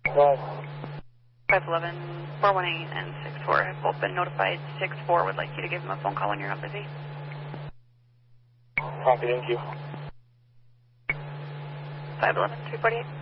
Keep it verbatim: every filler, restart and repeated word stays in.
Right. five eleven, four one eight, and six four have both been notified. six four would like you to give him a phone call when you're not busy. Copy, thank you. five eleven, three forty-eight.